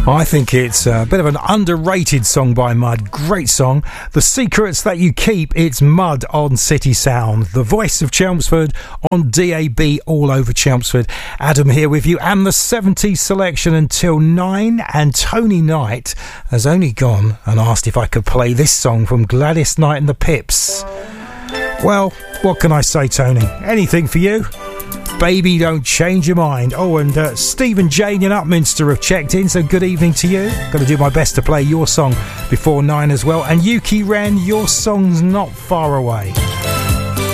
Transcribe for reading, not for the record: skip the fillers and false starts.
I think it's a bit of an underrated song by Mud. Great song. The Secrets That You Keep. It's Mud on City Sound. The voice of Chelmsford on DAB all over Chelmsford. Adam here with you and the 70s selection until 9. And Tony Knight has only gone and asked if I could play this song from Gladys Knight and the Pips. Well, what can I say, Tony? Anything for you? Baby, don't change your mind. Oh, and Steve and Jane in Upminster have checked in, so good evening to you. Going to do my best to play your song before 9 as well. And Yuki Ren, your song's not far away.